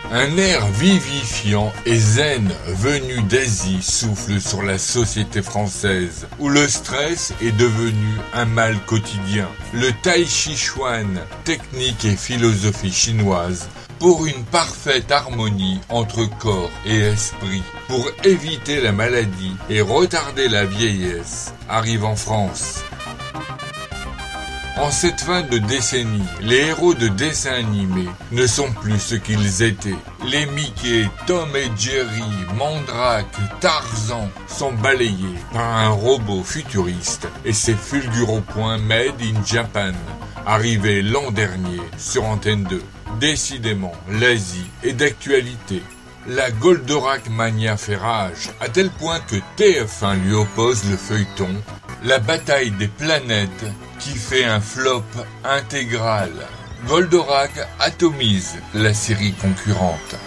Un air vivifiant et zen venu d'Asie souffle sur la société française, où le stress est devenu un mal quotidien. Le Tai Chi Chuan, technique et philosophie chinoise, pour une parfaite harmonie entre corps et esprit, pour éviter la maladie et retarder la vieillesse, arrive en France. En cette fin de décennie, les héros de dessins animés ne sont plus ce qu'ils étaient. Les Mickey, Tom et Jerry, Mandrake, Tarzan sont balayés par un robot futuriste et ses fulguropoints Made in Japan, arrivés l'an dernier sur Antenne 2. Décidément, l'Asie est d'actualité. La Goldorak mania fait rage, à tel point que TF1 lui oppose le feuilleton La bataille des planètes qui fait un flop intégral. Goldorak atomise la série concurrente.